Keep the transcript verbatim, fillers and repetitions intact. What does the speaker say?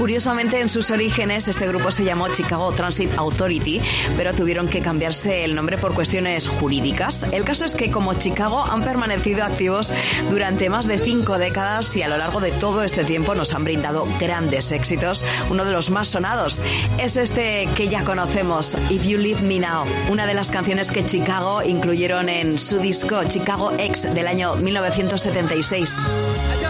Curiosamente, en sus orígenes este grupo se llamó Chicago Transit Authority, pero tuvieron que cambiarse el nombre por cuestiones jurídicas. El caso es que como Chicago han permanecido activos durante más de cinco décadas y a lo largo de todo este tiempo nos han brindado grandes éxitos. Uno de los más sonados es este que ya conocemos, If You Leave Me Now, una de las canciones que Chicago incluyeron en su disco Chicago X del año mil novecientos setenta y seis.